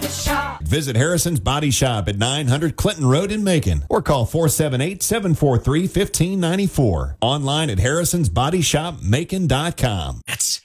Shop. Visit Harrison's Body Shop at 900 Clinton Road in Macon or call 478-743-1594. Online at harrisonsbodyshopmacon.com. That's